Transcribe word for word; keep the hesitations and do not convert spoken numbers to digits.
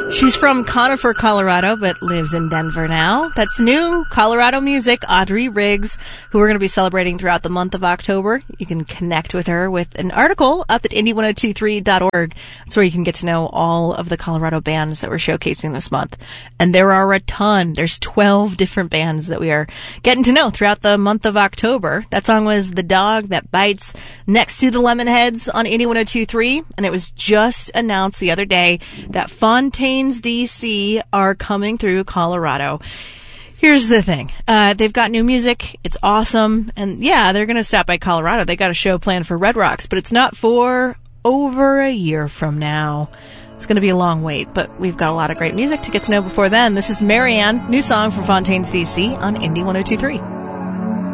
She's from Conifer, Colorado, but lives in Denver now. That's new Colorado music, Audrey Riggs, who we're going to be celebrating throughout the month of October. You can connect with her with an article up at indie ten twenty-three dot org. That's where you can get to know all of the Colorado bands that we're showcasing this month. And there are a ton. There's twelve different bands that we are getting to know throughout the month of October. That song was The Dog That Bites, next to the Lemonheads on indie ten twenty-three. And it was just announced the other day that Fontaine D C are coming through Colorado. Here's the thing. Uh, they've got new music. It's awesome. And yeah, they're going to stop by Colorado. They got a show planned for Red Rocks, but it's not for over a year from now. It's going to be a long wait, but we've got a lot of great music to get to know before then. This is Marianne, new song from Fontaines D C on indie ten twenty-three.